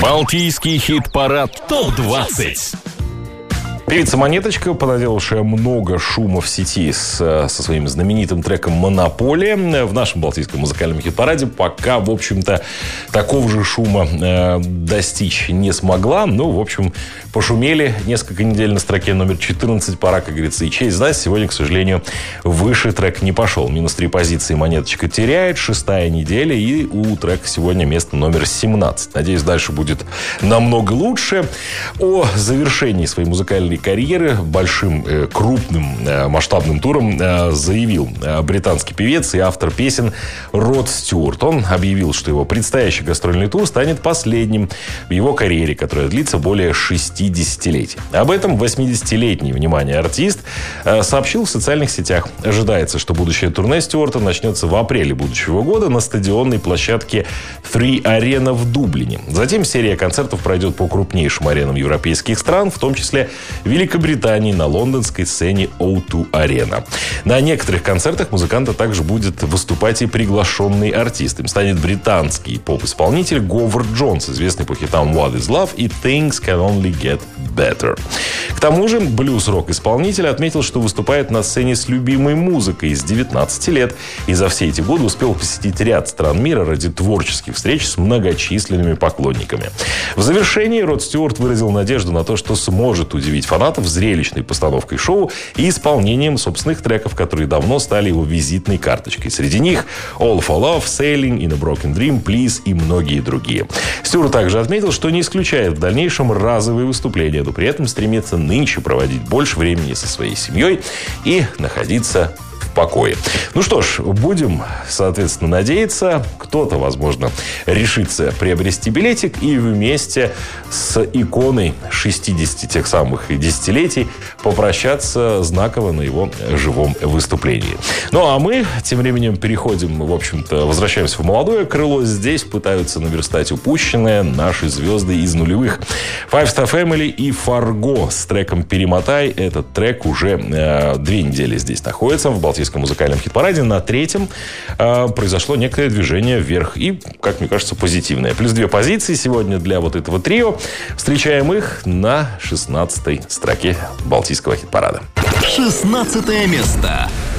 Балтийский хит-парад ТОП-20. Певица Монеточка, понаделавшая много шума в сети со своим знаменитым треком «Монополия», в нашем балтийском музыкальном хит-параде пока, в общем-то, такого же шума достичь не смогла. Ну, в общем, пошумели несколько недель на строке номер 14. Пора, как говорится, и честь знать. Сегодня, к сожалению, выше трек не пошел. Минус 3 позиции Монеточка теряет. 6-я неделя. И у трека сегодня место номер 17. Надеюсь, дальше будет намного лучше. О завершении своей музыкальной карьеры большим, крупным, масштабным туром заявил британский певец и автор песен Род Стюарт. Он объявил, что его предстоящий гастрольный тур станет последним в его карьере, которая длится более 60 летий. Об этом 80-летний, внимание, артист сообщил в социальных сетях. Ожидается, что будущее турне Стюарта начнется в апреле будущего года на стадионной площадке Three Arena в Дублине. Затем серия концертов пройдет по крупнейшим аренам европейских стран, в том числе Великобритании, на лондонской сцене O2 Arena. На некоторых концертах музыканта также будет выступать и приглашенный артист. Им станет британский поп-исполнитель Говард Джонс, известный по хитам What is Love и Things Can Only Get Better. К тому же блюз-рок-исполнитель отметил, что выступает на сцене с любимой музыкой с 19 лет и за все эти годы успел посетить ряд стран мира ради творческих встреч с многочисленными поклонниками. В завершении Род Стюарт выразил надежду на то, что сможет удивить фанатов зрелищной постановкой шоу и исполнением собственных треков, которые давно стали его визитной карточкой. Среди них All for Love, Sailing, In a Broken Dream, Please и многие другие. Стюарт также отметил, что не исключает в дальнейшем разовые выступления, но при этом стремится нынче проводить больше времени со своей семьей и находиться в покое. Ну что ж, будем, соответственно, надеяться. Кто-то, возможно, решится приобрести билетик и вместе с иконой 60 тех самых десятилетий попрощаться знаково на его живом выступлении. Ну, а мы тем временем переходим, в общем-то, возвращаемся в молодое крыло. Здесь пытаются наверстать упущенное наши звезды из нулевых. Five Star Family и Фарго с треком «Перемотай». Этот трек уже 2 недели здесь находится в Балтийском музыкальном хит-параде. На 3-м произошло некое движение вверх. И, как мне кажется, позитивное. Плюс 2 позиции сегодня для вот этого трио. Встречаем их на 16-й строке Балтийского хит-парада. 16 место.